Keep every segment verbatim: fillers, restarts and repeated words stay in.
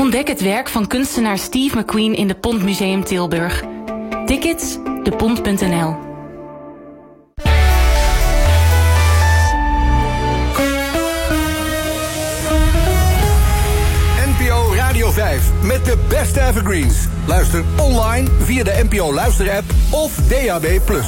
Ontdek het werk van kunstenaar Steve McQueen in de Pont Museum Tilburg. Tickets, de pont punt n l. N P O Radio vijf met de beste evergreens. Luister online via de N P O Luister-app of D A B plus.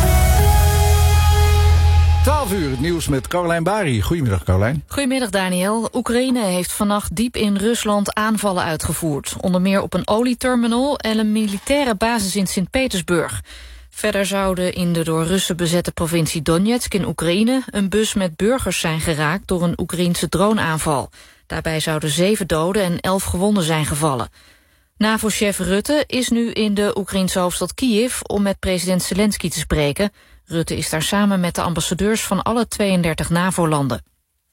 twaalf uur, het nieuws met Carolijn Bari. Goedemiddag, Carolijn. Goedemiddag, Daniel. Oekraïne heeft vannacht diep in Rusland aanvallen uitgevoerd. Onder meer op een olieterminal en een militaire basis in Sint-Petersburg. Verder zouden in de door Russen bezette provincie Donetsk in Oekraïne een bus met burgers zijn geraakt door een Oekraïense droneaanval. Daarbij zouden zeven doden en elf gewonden zijn gevallen. NAVO-chef Rutte is nu in de Oekraïense hoofdstad Kiev om met president Zelensky te spreken. Rutte is daar samen met de ambassadeurs van alle tweeëndertig NAVO-landen.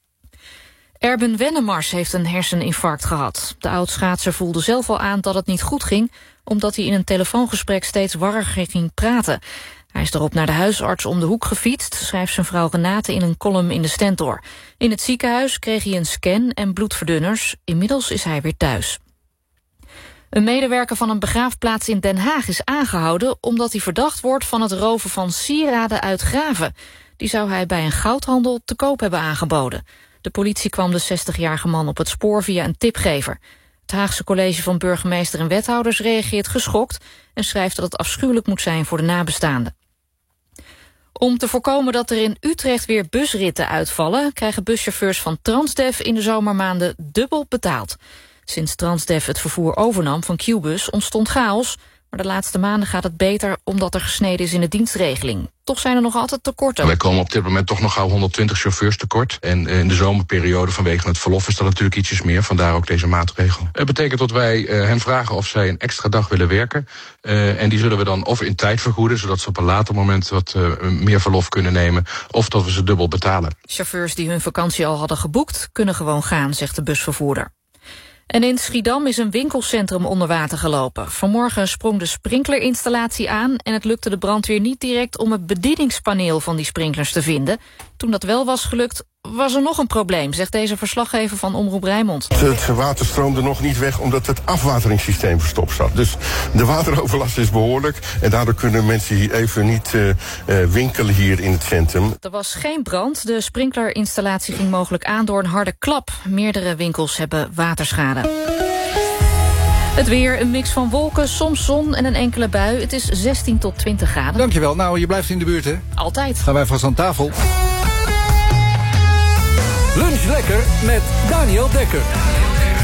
Erben Wennemars heeft een herseninfarct gehad. De oud-schaatser voelde zelf al aan dat het niet goed ging, omdat hij in een telefoongesprek steeds warriger ging praten. Hij is erop naar de huisarts om de hoek gefietst, schrijft zijn vrouw Renate in een column in de Stentor. In het ziekenhuis kreeg hij een scan en bloedverdunners. Inmiddels is hij weer thuis. Een medewerker van een begraafplaats in Den Haag is aangehouden omdat hij verdacht wordt van het roven van sieraden uit graven. Die zou hij bij een goudhandel te koop hebben aangeboden. De politie kwam de zestigjarige man op het spoor via een tipgever. Het Haagse College van Burgemeester en Wethouders reageert geschokt en schrijft dat het afschuwelijk moet zijn voor de nabestaanden. Om te voorkomen dat er in Utrecht weer busritten uitvallen, krijgen buschauffeurs van Transdev in de zomermaanden dubbel betaald. Sinds Transdev het vervoer overnam van Qbus ontstond chaos, maar de laatste maanden gaat het beter omdat er gesneden is in de dienstregeling. Toch zijn er nog altijd tekorten. Wij komen op dit moment toch nog gauw honderdtwintig chauffeurs tekort. En in de zomerperiode vanwege het verlof is dat natuurlijk ietsjes meer. Vandaar ook deze maatregel. Het betekent dat wij uh, hen vragen of zij een extra dag willen werken. Uh, en die zullen we dan of in tijd vergoeden, zodat ze op een later moment wat uh, meer verlof kunnen nemen. Of dat we ze dubbel betalen. Chauffeurs die hun vakantie al hadden geboekt, kunnen gewoon gaan, zegt de busvervoerder. En in Schiedam is een winkelcentrum onder water gelopen. Vanmorgen sprong de sprinklerinstallatie aan en het lukte de brandweer niet direct om het bedieningspaneel van die sprinklers te vinden. Toen dat wel was gelukt, was er nog een probleem, zegt deze verslaggever van Omroep Rijnmond. Het water stroomde nog niet weg omdat het afwateringssysteem verstopt zat. Dus de wateroverlast is behoorlijk en daardoor kunnen mensen hier even niet uh, uh, winkelen hier in het centrum. Er was geen brand. De sprinklerinstallatie ging mogelijk aan door een harde klap. Meerdere winkels hebben waterschade. Het weer, een mix van wolken, soms zon en een enkele bui. Het is zestien tot twintig graden. Dankjewel. Nou, je blijft in de buurt, hè? Altijd. Gaan wij vast aan tafel. Lunch lekker met Daniel Dekker.